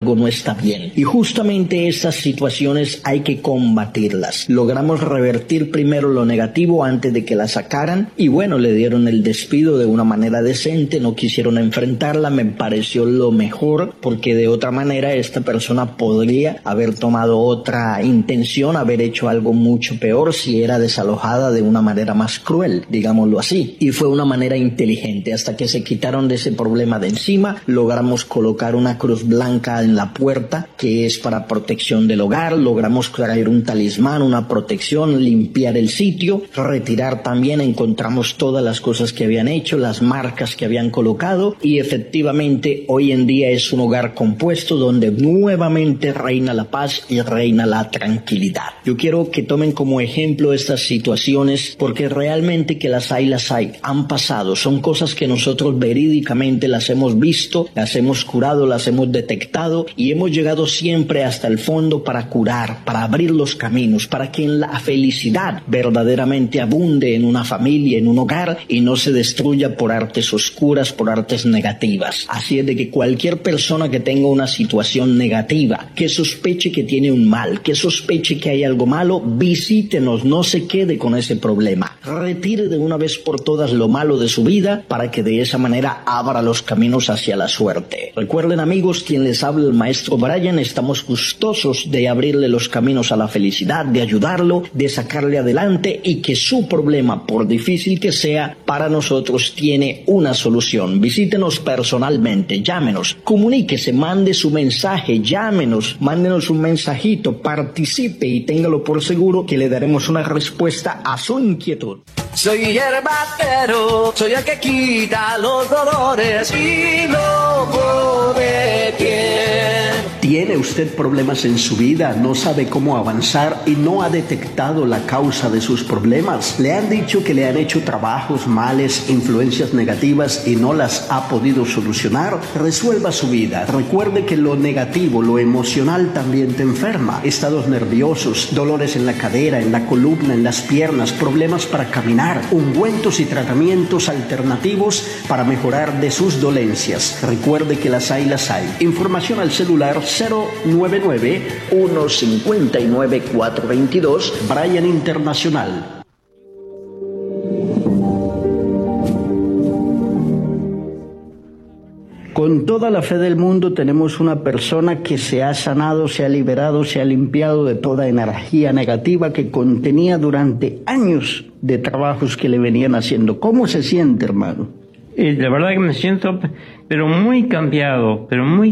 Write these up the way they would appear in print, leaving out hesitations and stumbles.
algo no está bien. Y justamente estas situaciones hay que combatirlas. Logramos revertir primero lo negativo antes de que la sacaran y bueno, le dieron el despido de una manera decente, no quisieron enfrentarla, me pareció lo mejor porque de otra manera esta persona podría haber tomado otra intención, haber hecho algo mucho peor si era desalojada de una manera más cruel, digámoslo así. Y fue una manera inteligente. Hasta que se quitaron de ese problema de encima, logramos colocar una cruz blanca en la puerta que es para protección del hogar, logramos traer un talismán, una protección, limpiar el sitio, retirar también, encontramos todas las cosas que habían hecho, las marcas que habían colocado y efectivamente hoy en día es un hogar compuesto donde nuevamente reina la paz y reina la tranquilidad. Yo quiero que tomen como ejemplo estas situaciones porque realmente que las hay, han pasado, son cosas que nosotros verídicamente las hemos visto, las hemos curado, las hemos detectado y hemos llegado siempre hasta el fondo para curar, para abrir los caminos, para que la felicidad verdaderamente abunde en una familia, en un hogar y no se destruya por artes oscuras, por artes negativas. Así es de que cualquier persona que tenga una situación negativa, que sospeche que tiene un mal, que sospeche que hay algo malo, visítenos, no se quede con ese problema. Retire de una vez por todas lo malo de su vida para que de esa manera abra los caminos hacia la suerte. Recuerden amigos, quien les habla el maestro Brian, estamos gustosos de abrirle los caminos a la felicidad, de ayudarlo, de sacarle adelante y que su problema, por difícil que sea, para nosotros tiene una solución. Visítenos personalmente, llámenos, comuníquese, mande su mensaje, llámenos, mándenos un mensajito, participe y téngalo por seguro que le daremos una respuesta a su inquietud. Soy hierbacero, soy el que quita los dolores y lo pone bien. ¿Tiene usted problemas en su vida? ¿No sabe cómo avanzar y no ha detectado la causa de sus problemas? ¿Le han dicho que le han hecho trabajos, males, influencias negativas y no las ha podido solucionar? Resuelva su vida. Recuerde que lo negativo, lo emocional también te enferma. Estados nerviosos, dolores en la cadera, en la columna, en las piernas, problemas para caminar, ungüentos y tratamientos alternativos para mejorar de sus dolencias. Recuerde que las hay. Información al celular 099-159-422, Brian Internacional. Con toda la fe del mundo tenemos una persona que se ha sanado, se ha liberado, se ha limpiado de toda energía negativa que contenía durante años de trabajos que le venían haciendo. ¿Cómo se siente, hermano? La verdad que me siento pero muy cambiado,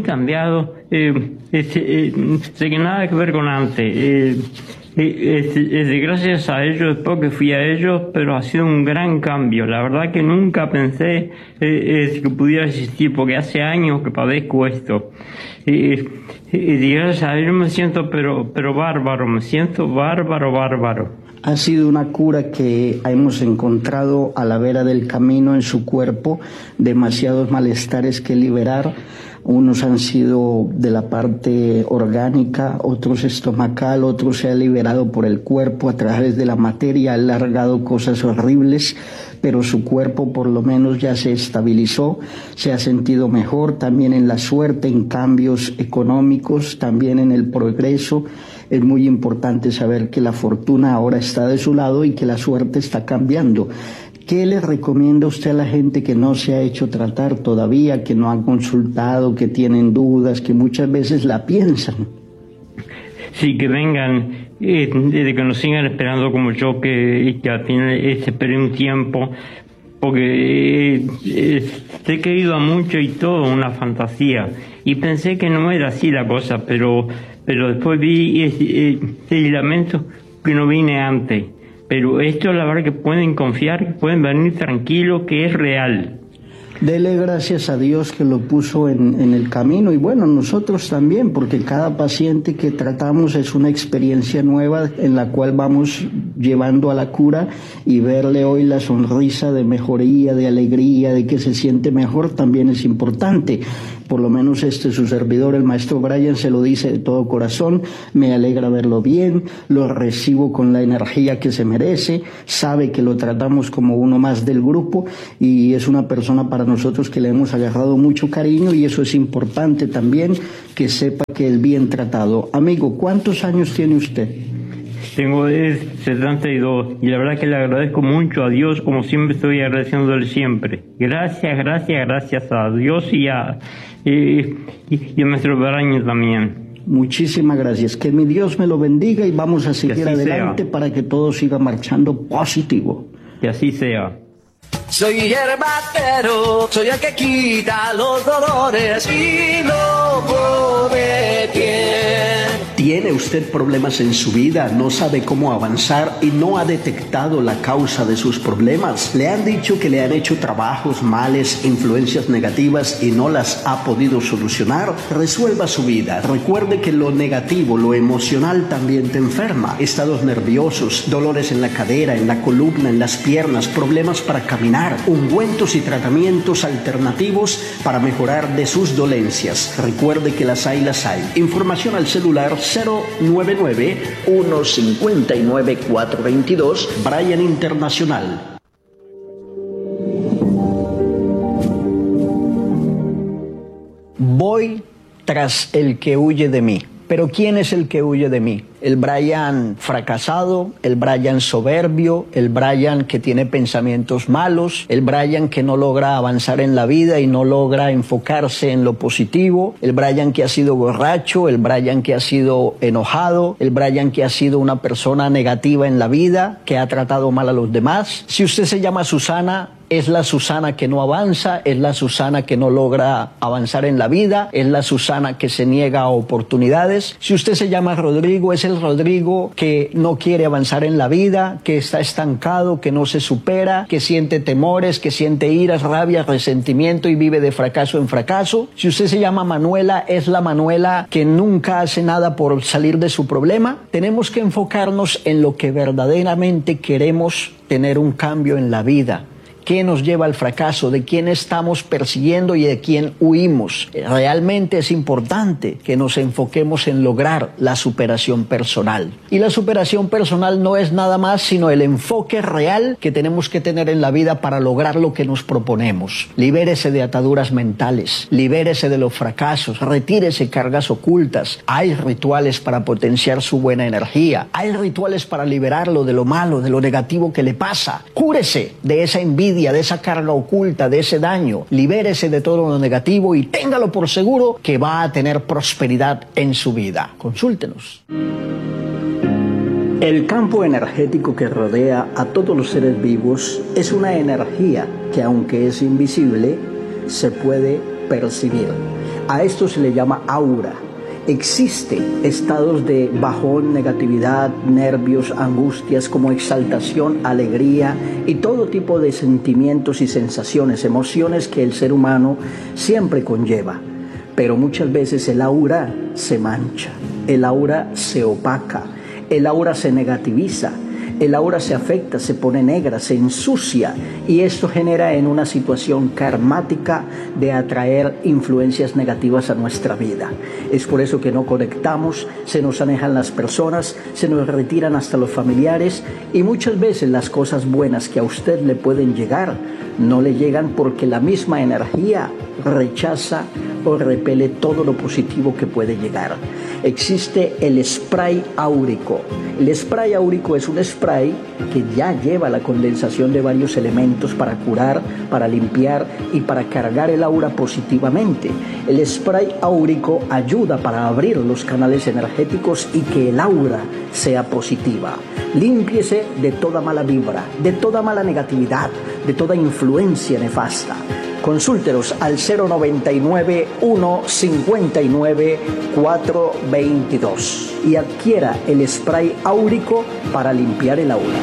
sé que nada que ver con antes. Gracias a ellos, después que fui a ellos, pero ha sido un gran cambio. La verdad que nunca pensé que pudiera existir, porque hace años que padezco esto. Gracias a ellos me siento pero bárbaro, bárbaro. Ha sido una cura que hemos encontrado a la vera del camino en su cuerpo, demasiados malestares que liberar. Unos han sido de la parte orgánica, otros estomacal, otros se ha liberado por el cuerpo a través de la materia, ha largado cosas horribles, pero su cuerpo por lo menos ya se estabilizó, se ha sentido mejor, también en la suerte, en cambios económicos, también en el progreso. Es muy importante saber que la fortuna ahora está de su lado y que la suerte está cambiando. ¿Qué le recomienda usted a la gente que no se ha hecho tratar todavía, que no han consultado, que tienen dudas, que muchas veces la piensan? Sí, que vengan, de que nos sigan esperando como yo, que al final esperen un tiempo, porque he querido a mucho y todo una fantasía, y pensé que no era así la cosa, pero después vi y lamento que no vine antes. Pero esto la verdad que pueden confiar, que pueden venir tranquilos, que es real. Dele gracias a Dios que lo puso en el camino y bueno, nosotros también, porque cada paciente que tratamos es una experiencia nueva en la cual vamos llevando a la cura y verle hoy la sonrisa de mejoría, de alegría, de que se siente mejor también es importante. por lo menos su servidor, el maestro Brian, se lo dice de todo corazón. Me alegra verlo bien, lo recibo con la energía que se merece, sabe que lo tratamos como uno más del grupo y es una persona para nosotros que le hemos agarrado mucho cariño, y eso es importante también, que sepa que es bien tratado. Amigo, ¿cuántos años tiene usted? Tengo 72 y la verdad que le agradezco mucho a Dios, como siempre estoy agradeciéndole siempre. Gracias a Dios y a nuestro Brian también. Muchísimas gracias. Que mi Dios me lo bendiga y vamos a seguir adelante sea, para que todo siga marchando positivo. Que así sea. Soy hierbacero, soy el que quita los dolores y lo pone bien. ¿Tiene usted problemas en su vida? ¿No sabe cómo avanzar y no ha detectado la causa de sus problemas? ¿Le han dicho que le han hecho trabajos, males, influencias negativas y no las ha podido solucionar? Resuelva su vida. Recuerde que lo negativo, lo emocional también te enferma. Estados nerviosos, dolores en la cadera, en la columna, en las piernas, problemas para caminar, ungüentos y tratamientos alternativos para mejorar de sus dolencias. Recuerde que las hay. Información al celular 099-159-422, Brian Internacional. Voy tras el que huye de mí. Pero ¿quién es el que huye de mí? El Brian fracasado, el Brian soberbio, el Brian que tiene pensamientos malos, el Brian que no logra avanzar en la vida y no logra enfocarse en lo positivo, el Brian que ha sido borracho, el Brian que ha sido enojado, el Brian que ha sido una persona negativa en la vida, que ha tratado mal a los demás. Si usted se llama Susana, es la Susana que no avanza, es la Susana que no logra avanzar en la vida, es la Susana que se niega a oportunidades. Si usted se llama Rodrigo, es el Rodrigo que no quiere avanzar en la vida, que está estancado, que no se supera, que siente temores, que siente iras, rabia, resentimiento y vive de fracaso en fracaso. Si usted se llama Manuela, es la Manuela que nunca hace nada por salir de su problema. Tenemos que enfocarnos en lo que verdaderamente queremos, tener un cambio en la vida. ¿Qué nos lleva al fracaso? ¿De quién estamos persiguiendo y de quién huimos? Realmente es importante que nos enfoquemos en lograr la superación personal. Y la superación personal no es nada más sino el enfoque real que tenemos que tener en la vida para lograr lo que nos proponemos. Libérese de ataduras mentales, libérese de los fracasos, retírese cargas ocultas. Hay rituales para potenciar su buena energía. Hay rituales para liberarlo de lo malo, de lo negativo que le pasa. Cúrese de esa envidia, de esa carga oculta, de ese daño. Libérese de todo lo negativo y téngalo por seguro que va a tener prosperidad en su vida. Consúltenos. El campo energético que rodea a todos los seres vivos es una energía que, aunque es invisible, se puede percibir. A esto se le llama aura. Existen estados de bajón, negatividad, nervios, angustias, como exaltación, alegría y todo tipo de sentimientos y sensaciones, emociones que el ser humano siempre conlleva. Pero muchas veces el aura se mancha, el aura se opaca, el aura se negativiza, el aura se afecta, se pone negra, se ensucia, y esto genera en una situación karmática de atraer influencias negativas a nuestra vida. Es por eso que no conectamos, se nos alejan las personas, se nos retiran hasta los familiares, y muchas veces las cosas buenas que a usted le pueden llegar no le llegan porque la misma energía rechaza o repele todo lo positivo que puede llegar. Existe el spray áurico. El spray áurico es un spray que ya lleva la condensación de varios elementos para curar, para limpiar y para cargar el aura positivamente. El spray áurico ayuda para abrir los canales energéticos y que el aura sea positiva. Límpiese de toda mala vibra, de toda mala negatividad, de toda influencia nefasta. Consúltenos al 099-159-422 y adquiera el spray áurico para limpiar el aura.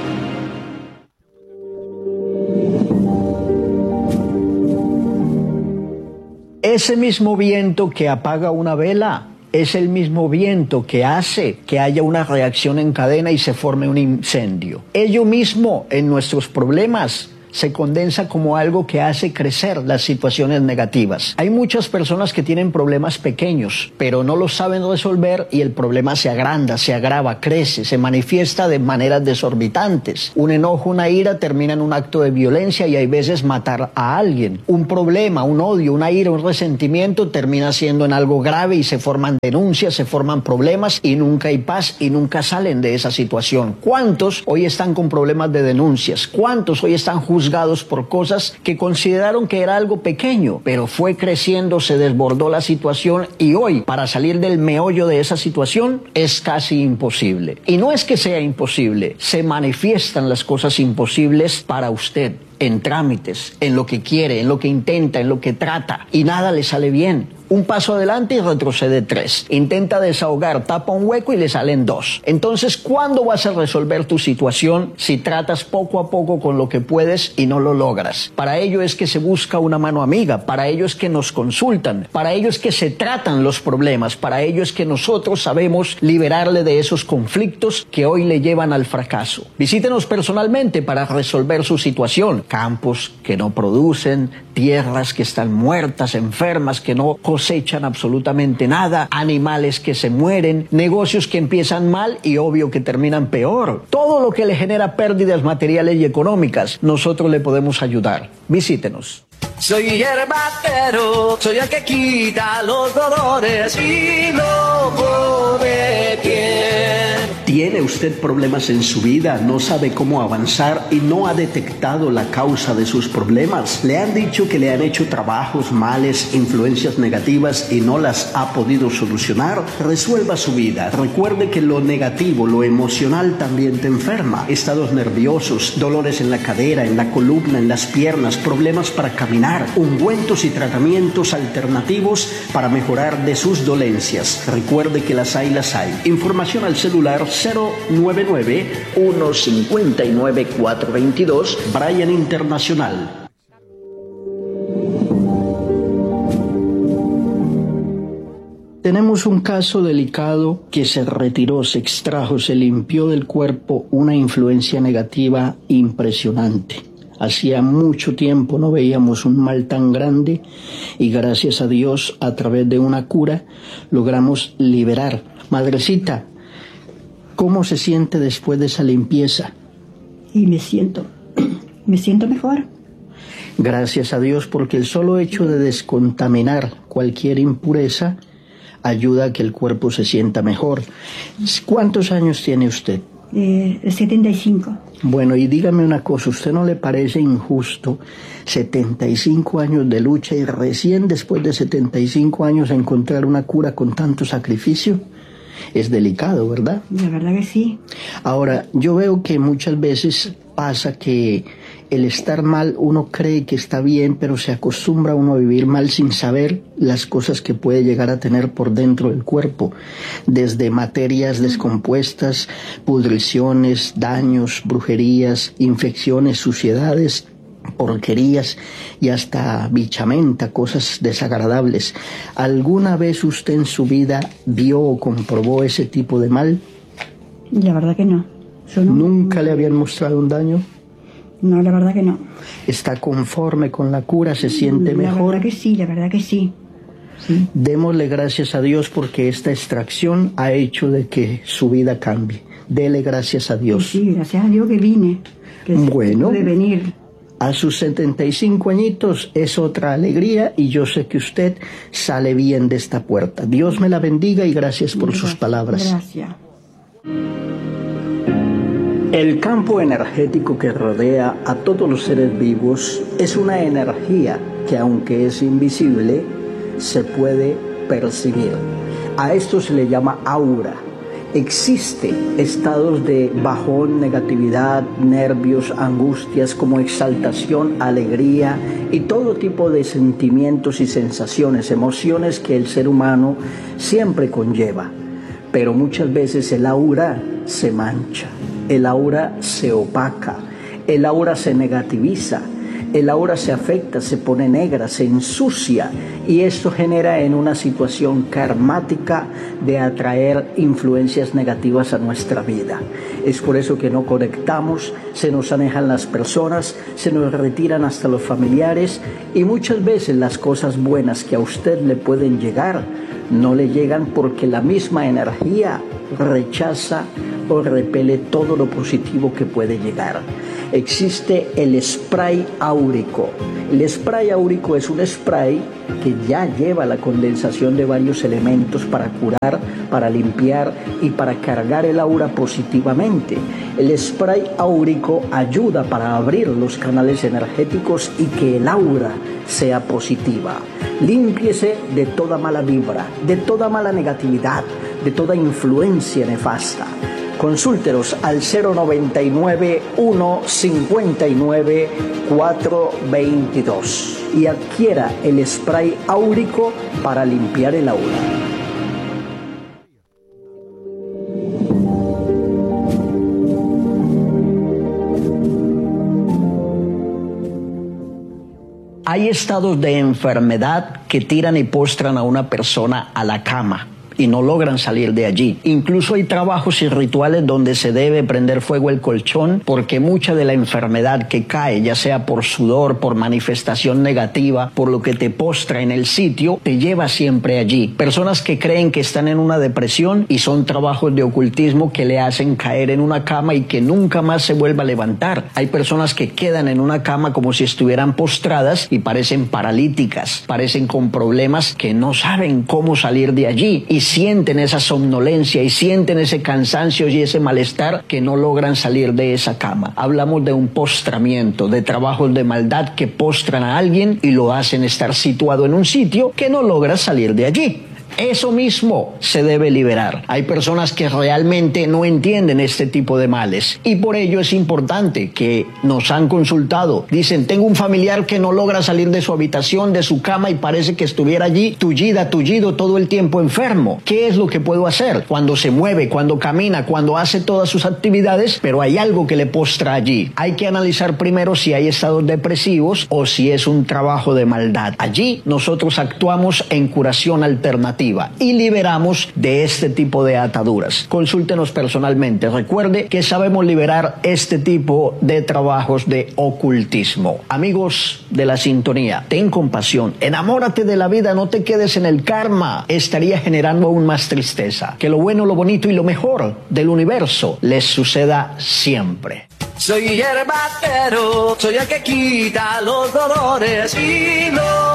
Ese mismo viento que apaga una vela es el mismo viento que hace que haya una reacción en cadena y se forme un incendio. Ello mismo en nuestros problemas se condensa como algo que hace crecer las situaciones negativas. Hay muchas personas que tienen problemas pequeños, pero no los saben resolver y el problema se agranda, se agrava, crece, se manifiesta de maneras desorbitantes. Un enojo, una ira termina en un acto de violencia y hay veces matar a alguien. Un problema, un odio, una ira, un resentimiento termina siendo en algo grave y se forman denuncias, se forman problemas y nunca hay paz y nunca salen de esa situación. ¿Cuántos hoy están con problemas de denuncias? ¿Cuántos hoy están juzgados por cosas que consideraron que era algo pequeño, pero fue creciendo, se desbordó la situación y hoy para salir del meollo de esa situación es casi imposible? Y no es que sea imposible, se manifiestan las cosas imposibles para usted en trámites, en lo que quiere, en lo que intenta, en lo que trata y nada le sale bien. Un paso adelante y retrocede 3. Intenta desahogar, tapa un hueco y le salen 2. Entonces, ¿cuándo vas a resolver tu situación si tratas poco a poco con lo que puedes y no lo logras? Para ello es que se busca una mano amiga, para ello es que nos consultan, para ello es que se tratan los problemas, para ello es que nosotros sabemos liberarle de esos conflictos que hoy le llevan al fracaso. Visítenos personalmente para resolver su situación. Campos que no producen, tierras que están muertas, enfermas, que no cosechan absolutamente nada, animales que se mueren, negocios que empiezan mal y obvio que terminan peor. Todo lo que le genera pérdidas materiales y económicas, nosotros le podemos ayudar. Visítenos. Soy hierbatero, soy el que quita los dolores y loco de piel. ¿Tiene usted problemas en su vida? ¿No sabe cómo avanzar y no ha detectado la causa de sus problemas? ¿Le han dicho que le han hecho trabajos, males, influencias negativas y no las ha podido solucionar? Resuelva su vida. Recuerde que lo negativo, lo emocional también te enferma. Estados nerviosos, dolores en la cadera, en la columna, en las piernas, problemas para caminar, ungüentos y tratamientos alternativos para mejorar de sus dolencias. Recuerde que las hay. Información al celular 099-159-422, Bryan Internacional. Tenemos un caso delicado que se retiró, se extrajo, se limpió del cuerpo una influencia negativa impresionante. Hacía mucho tiempo no veíamos un mal tan grande y gracias a Dios, a través de una cura, logramos liberar. Madrecita, ¿cómo se siente después de esa limpieza? Y me siento mejor. Gracias a Dios, porque el solo hecho de descontaminar cualquier impureza ayuda a que el cuerpo se sienta mejor. ¿Cuántos años tiene usted? 75. Bueno, y dígame una cosa, ¿usted no le parece injusto 75 años de lucha y recién después de 75 años encontrar una cura con tanto sacrificio? Es delicado, ¿verdad? La verdad que sí. Ahora, yo veo que muchas veces pasa que el estar mal, uno cree que está bien, pero se acostumbra uno a vivir mal sin saber las cosas que puede llegar a tener por dentro del cuerpo, desde materias descompuestas, pudriciones, daños, brujerías, infecciones, suciedades, porquerías y hasta bichamenta, cosas desagradables. ¿Alguna vez usted en su vida vio o comprobó ese tipo de mal? La verdad que no. Yo no. ¿Nunca le habían mostrado un daño? No, la verdad que no. ¿Está conforme con la cura? ¿Se siente mejor? La verdad que sí, la verdad que sí. Sí. Démosle gracias a Dios porque esta extracción ha hecho de que su vida cambie. Dele gracias a Dios. Sí, gracias a Dios que vine. Que bueno, pude venir. A sus 75 añitos es otra alegría y yo sé que usted sale bien de esta puerta. Dios me la bendiga y gracias por sus palabras. Gracias. El campo energético que rodea a todos los seres vivos es una energía que, aunque es invisible, se puede percibir. A esto se le llama aura. Existen estados de bajón, negatividad, nervios, angustias, como exaltación, alegría y todo tipo de sentimientos y sensaciones, emociones que el ser humano siempre conlleva. Pero muchas veces el aura se mancha, el aura se opaca, el aura se negativiza, el aura se afecta, se pone negra, se ensucia y esto genera en una situación karmática de atraer influencias negativas a nuestra vida. Es por eso que no conectamos, se nos alejan las personas, se nos retiran hasta los familiares y muchas veces las cosas buenas que a usted le pueden llegar no le llegan porque la misma energía rechaza o repele todo lo positivo que puede llegar. Existe el spray áurico. El spray áurico es un spray que ya lleva la condensación de varios elementos para curar, para limpiar y para cargar el aura positivamente. El spray áurico ayuda para abrir los canales energéticos y que el aura sea positiva. Límpiese de toda mala vibra, de toda mala negatividad, de toda influencia nefasta. Consúltenos al 099-159-422 y adquiera el spray áurico para limpiar el aura. Hay estados de enfermedad que tiran y postran a una persona a la cama y no logran salir de allí. Incluso hay trabajos y rituales donde se debe prender fuego el colchón porque mucha de la enfermedad que cae, ya sea por sudor, por manifestación negativa, por lo que te postra en el sitio, te lleva siempre allí. Personas que creen que están en una depresión y son trabajos de ocultismo que le hacen caer en una cama y que nunca más se vuelva a levantar. Hay personas que quedan en una cama como si estuvieran postradas y parecen paralíticas, parecen con problemas que no saben cómo salir de allí y sienten esa somnolencia y sienten ese cansancio y ese malestar que no logran salir de esa cama. Hablamos de un postramiento, de trabajos de maldad que postran a alguien y lo hacen estar situado en un sitio que no logra salir de allí. Eso mismo se debe liberar. Hay personas que realmente no entienden este tipo de males y por ello es importante que nos han consultado. Dicen, tengo un familiar que no logra salir de su habitación, de su cama y parece que estuviera allí tullido todo el tiempo enfermo. ¿Qué es lo que puedo hacer? Cuando se mueve, cuando camina, cuando hace todas sus actividades, pero hay algo que le postra allí. Hay que analizar primero si hay estados depresivos o si es un trabajo de maldad. Allí nosotros actuamos en curación alternativa y liberamos de este tipo de ataduras. Consúltenos personalmente. Recuerde que sabemos liberar este tipo de trabajos de ocultismo. Amigos de la sintonía, ten compasión, enamórate de la vida, no te quedes en el karma. Estaría generando aún más tristeza. Que lo bueno, lo bonito y lo mejor del universo les suceda siempre. Soy hierbatero, soy el que quita los dolores y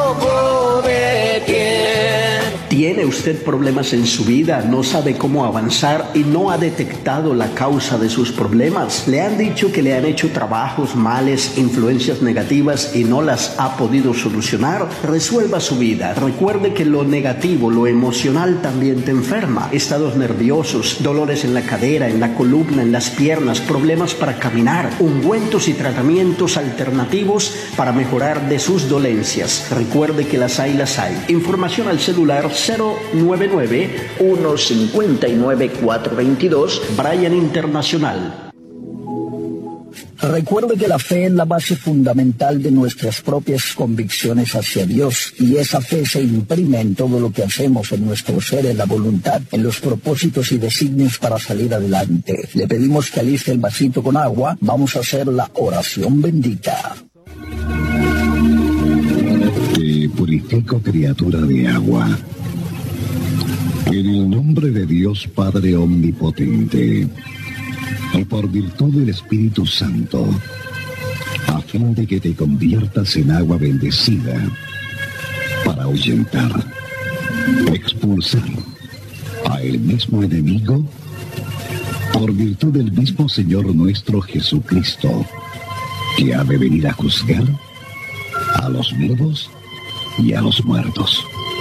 loco de quién. ¿Tiene usted problemas en su vida? ¿No sabe cómo avanzar y no ha detectado la causa de sus problemas? ¿Le han dicho que le han hecho trabajos, males, influencias negativas y no las ha podido solucionar? Resuelva su vida. Recuerde que lo negativo, lo emocional también te enferma. Estados nerviosos, dolores en la cadera, en la columna, en las piernas, problemas para caminar, ungüentos y tratamientos alternativos para mejorar de sus dolencias. Recuerde que las hay. Información al celular 099-159-422, Brian Internacional. Recuerde que la fe es la base fundamental de nuestras propias convicciones hacia Dios y esa fe se imprime en todo lo que hacemos, en nuestro ser, en la voluntad, en los propósitos y designios para salir adelante. Le pedimos que aliste el vasito con agua. Vamos a hacer la oración bendita. Te purifico, criatura de agua, en el nombre de Dios Padre Omnipotente y por virtud del Espíritu Santo, a fin de que te conviertas en agua bendecida para ahuyentar, expulsar a el mismo enemigo por virtud del mismo Señor nuestro Jesucristo, que ha de venir a juzgar a los vivos y a los muertos.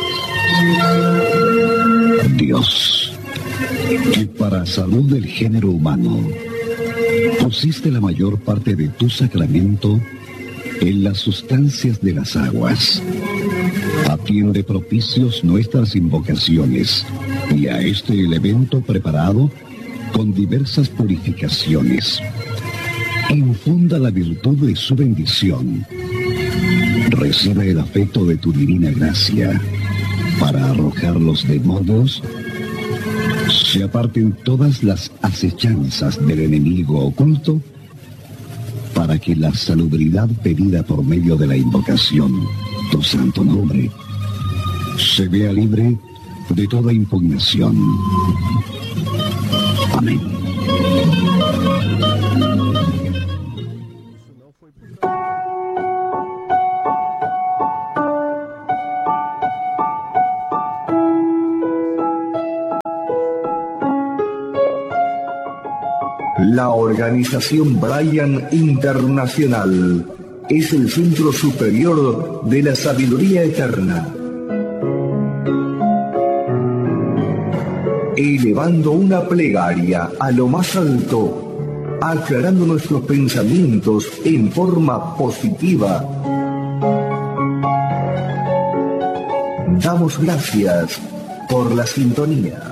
Dios, que para salud del género humano pusiste la mayor parte de tu sacramento en las sustancias de las aguas, atiende propicios nuestras invocaciones y a este elemento preparado con diversas purificaciones. Infunda la virtud de su bendición. Recibe el afecto de tu divina gracia para arrojar los demonios, se aparten todas las acechanzas del enemigo oculto, para que la salubridad pedida por medio de la invocación, tu santo nombre, se vea libre de toda impugnación. Amén. La organización Brian Internacional es el centro superior de la sabiduría eterna, elevando una plegaria a lo más alto, aclarando nuestros pensamientos en forma positiva. Damos gracias por la sintonía.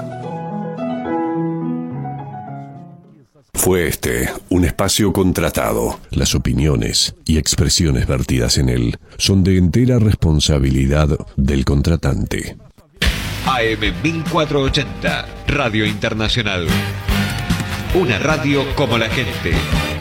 Fue este un espacio contratado. Las opiniones y expresiones vertidas en él son de entera responsabilidad del contratante. AM 1480, Radio Internacional. Una radio como la gente.